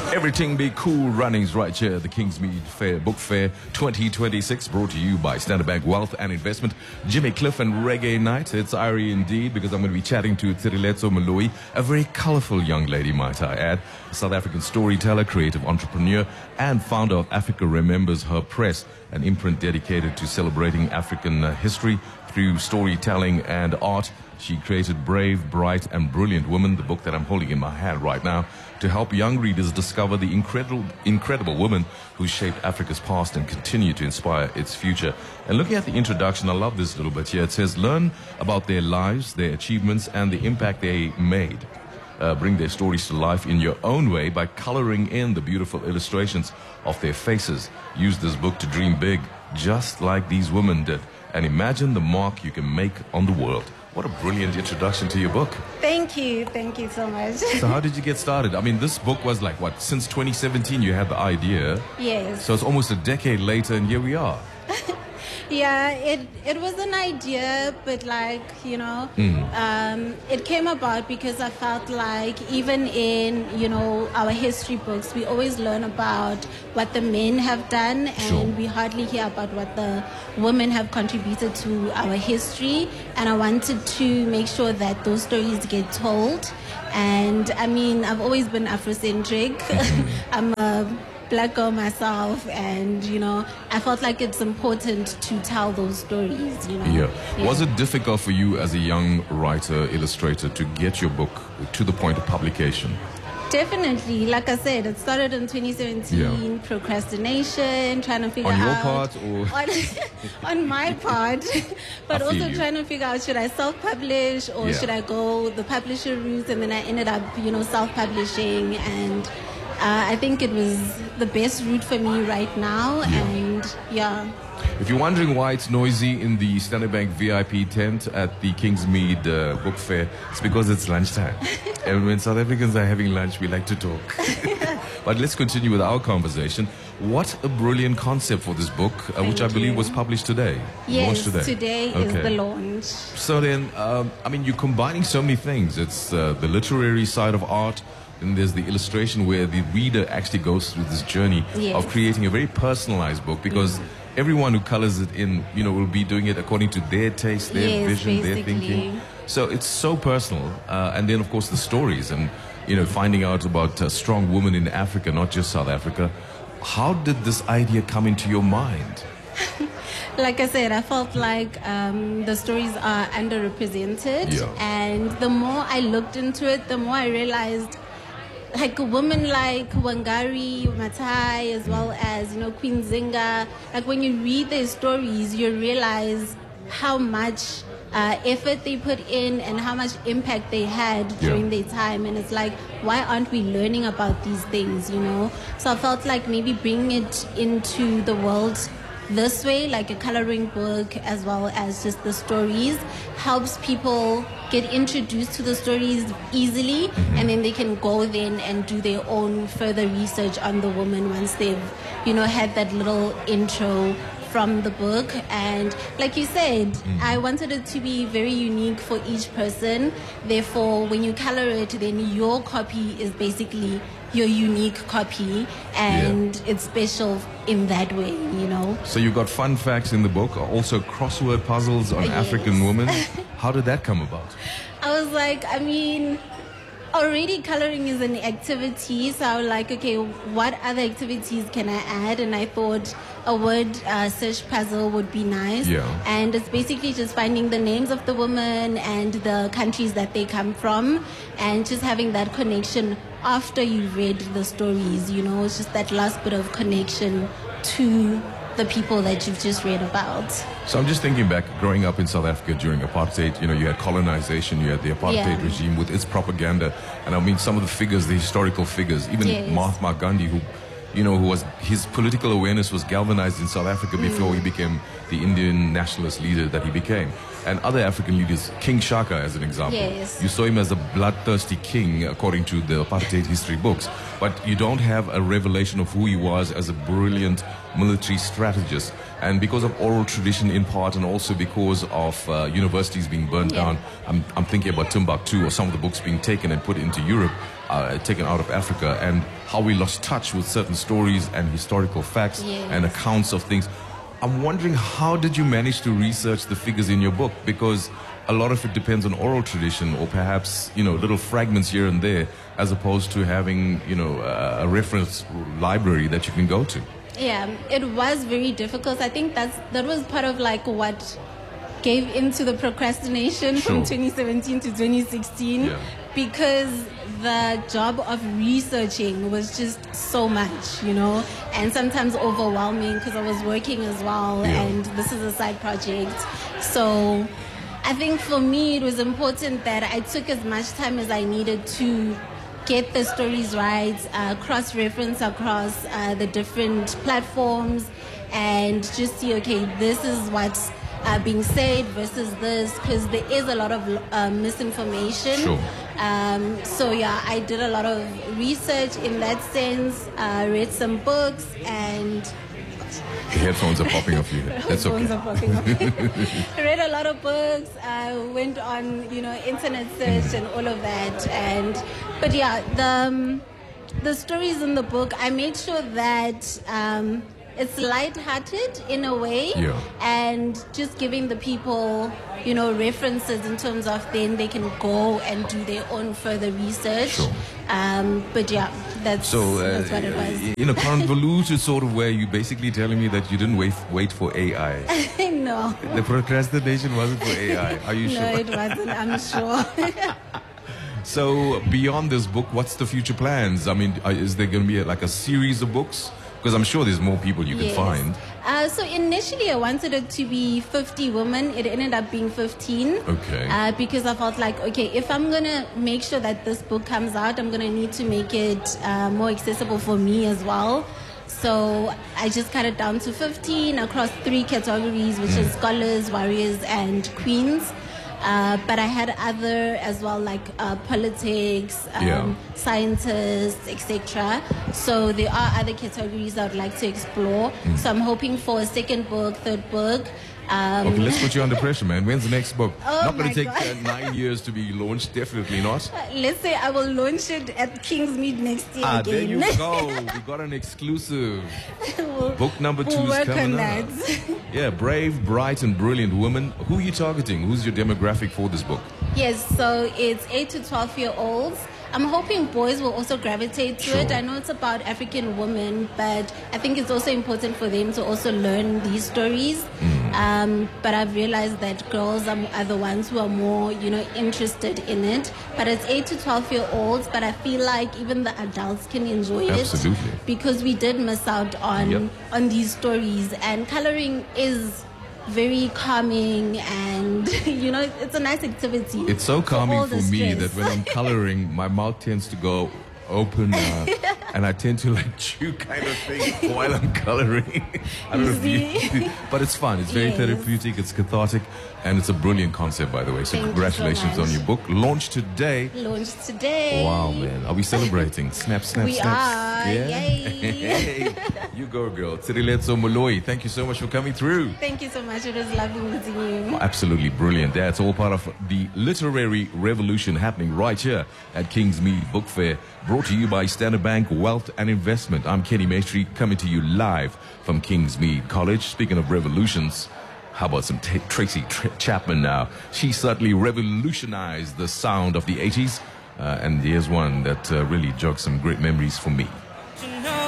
Everything Be Cool runnings right here at the Kingsmead Fair Book Fair 2026, brought to you by Standard Bank Wealth and Investment, Jimmy Cliff and Reggae Night. It's Irie indeed, because I'm going to be chatting to Tsiriletso Moloi, a very colorful young lady, might I add, a South African storyteller, creative entrepreneur, and founder of Africa Remembers Her Press, an imprint dedicated to celebrating African history through storytelling and art. She created Brave, Bright and Brilliant Woman, the book that I'm holding in my hand right now, to help young readers discover the incredible women who shaped Africa's past and continue to inspire its future. And looking at the introduction, I love this little bit here. It says, learn about their lives, their achievements, and the impact they made. Bring their stories to life in your own way by coloring in the beautiful illustrations of their faces. Use this book to dream big, just like these women did, and imagine the mark you can make on the world. What a brilliant introduction to your book. Thank you so much. So how did you get started? I mean, this book was like, what, since 2017 you had the idea? Yes. So it's almost a decade later and here we are. Yeah, it was an idea, but it came about because I felt like even in, our history books, we always learn about what the men have done, and we hardly hear about what the women have contributed to our history. And I wanted to make sure that those stories get told. And I mean, I've always been Afrocentric. I'm a Black girl myself, and I felt like it's important to tell those stories. Yeah. Was it difficult for you as a young writer, illustrator, to get your book to the point of publication? Definitely. Like I said, it started in 2017. Procrastination, trying to figure out on your part or on my part, but also trying to figure out, should I self-publish or should I go the publisher route? And then I ended up self-publishing, and I think it was the best route for me right now. And if you're wondering why it's noisy in the Standard Bank VIP tent at the Kingsmead Book Fair, it's because it's lunchtime. And when South Africans are having lunch, we like to talk. But let's continue with our conversation. What a brilliant concept for this book, which I believe was published today. Yes, today is the launch. So then, you're combining so many things. It's the literary side of art, and there's the illustration where the reader actually goes through this journey of creating a very personalized book, because everyone who colors it in, will be doing it according to their taste, their vision, their thinking. So it's so personal. And then, of course, the stories and, finding out about a strong woman in Africa, not just South Africa. How did this idea come into your mind? Like I said, I felt like the stories are underrepresented. And the more I looked into it, the more I realized, like, a woman like Wangari Maathai, as well as, Queen Zinga, like, when you read their stories, you realize how much effort they put in and how much impact they had during their time. And it's like, why aren't we learning about these things, So I felt like maybe bringing it into the world this way, like a coloring book, as well as just the stories, helps people get introduced to the stories easily, and then they can go then and do their own further research on the woman once they've, had that little intro from the book. And like you said, I wanted it to be very unique for each person. Therefore, when you color it, then your copy is basically your unique copy, and it's special in that way, So you got fun facts in the book, also crossword puzzles on African women. How did that come about? I was like, already coloring is an activity, so I was like, okay, what other activities can I add? And I thought a word search puzzle would be nice. And it's basically just finding the names of the women and the countries that they come from, and just having that connection after you read the stories, it's just that last bit of connection to the people that you've just read about. So I'm just thinking back, growing up in South Africa during apartheid, you had colonization, you had the apartheid regime with its propaganda. And some of the figures, the historical figures, even Mahatma Gandhi, who was, his political awareness was galvanized in South Africa before he became the Indian nationalist leader that he became. And other African leaders, King Shaka as an example. You saw him as a bloodthirsty king according to the apartheid history books. But you don't have a revelation of who he was as a brilliant military strategist. And because of oral tradition in part, and also because of universities being burned down, I'm thinking about Timbuktu or some of the books being taken and put into Europe. taken out of Africa, and how we lost touch with certain stories and historical facts and accounts of things. I'm wondering, how did you manage to research the figures in your book? Because a lot of it depends on oral tradition, or perhaps, little fragments here and there, as opposed to having, a reference library that you can go to. Yeah, it was very difficult. I think that was part of like what gave into the procrastination from 2017 to 2016, because the job of researching was just so much, and sometimes overwhelming because I was working as well, and this is a side project. So I think for me it was important that I took as much time as I needed to get the stories right, cross-reference across the different platforms, and just see, okay, this is what's being said versus this, because there is a lot of misinformation. So yeah, I did a lot of research in that sense, read some books, and the headphones are popping off you. That's okay. Headphones are popping off. I read a lot of books. I went on, internet search and all of that. But yeah, the stories in the book, I made sure that it's light-hearted in a way, and just giving the people, references in terms of then they can go and do their own further research. But yeah, that's what it was. In a convoluted sort of way, you're basically telling me that you didn't wait for AI. No. The procrastination wasn't for AI. Are you sure? No, it wasn't, I'm sure. So beyond this book, what's the future plans? I mean, is there going to be like a series of books? Because I'm sure there's more people you can find. So initially I wanted it to be 50 women. It ended up being 15. Okay. Because I felt like, okay, if I'm going to make sure that this book comes out, I'm going to need to make it more accessible for me as well. So I just cut it down to 15 across 3 categories, which is scholars, warriors, and queens. But I had other as well, like politics, scientists, etc. So there are other categories I would like to explore. So I'm hoping for a second book, third book. Okay, let's put you under pressure, man. When's the next book? Oh, not going to take 9 years to be launched, definitely not. Let's say I will launch it at Kingsmead next year again. There you go. We got an exclusive. Book number 2 is coming out. Yeah, brave, bright, and brilliant women. Who are you targeting? Who's your demographic for this book? Yes, so it's 8 to 12-year-olds. I'm hoping boys will also gravitate to it. I know it's about African women, but I think it's also important for them to also learn these stories. But I've realized that girls are the ones who are more, interested in it. But it's 8 to 12-year-olds, but I feel like even the adults can enjoy it. Because we did miss out on these stories. And coloring is very calming, and it's a nice activity. It's so calming for me that when I'm coloring, my mouth tends to go open, and I tend to like chew kind of thing while I'm coloring. I don't know if you, but it's fun. It's very therapeutic. It's cathartic, and it's a brilliant concept, by the way. So congratulations on your book. Launched today. Wow, man. Are we celebrating? Snap, snap, we snaps. Are. Yeah. Yay. Hey, you go, girl. Tsiriletso Moloi, thank you so much for coming through. Thank you so much. It was lovely meeting you. Oh, absolutely brilliant. That's all part of the literary revolution happening right here at Kingsmead Book Fair, brought to you by Standard Bank Wealth and Investment. I'm Kenny Maestri, coming to you live from Kingsmead College. Speaking of revolutions, how about some Tracy Chapman now? She certainly revolutionized the sound of the 80s. And here's one that really jogs some great memories for me.